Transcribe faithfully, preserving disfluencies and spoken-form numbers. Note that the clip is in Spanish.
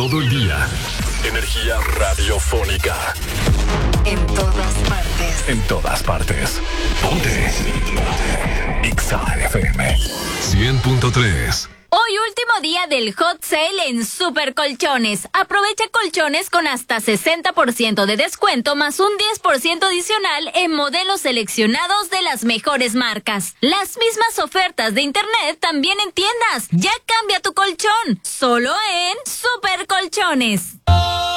todo el día. Energía radiofónica. En todas partes. En todas partes. Ponte. Exa F M cien punto tres. Hoy último día del hot sale en Super Colchones. Aprovecha colchones con hasta sesenta por ciento de descuento más un diez por ciento adicional en modelos seleccionados de las mejores marcas. Las mismas ofertas de internet también en tiendas. Ya cambia tu colchón. Solo en Super Colchones.